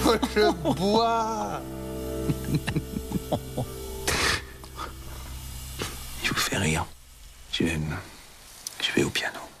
Je bois. Il vous fait rire. Je vais au piano.